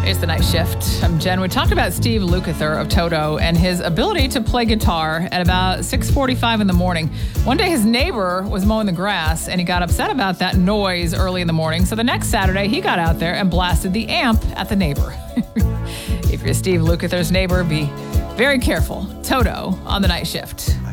It's the night shift. I'm Jen. We talked about Steve Lukather of Toto and his ability to play guitar at about 6:45 in the morning. One day his neighbor was mowing the grass and he got upset about that noise early in the morning. So the next Saturday he got out there and blasted the amp at the neighbor. If you're Steve Lukather's neighbor, be very careful. Toto on the night shift.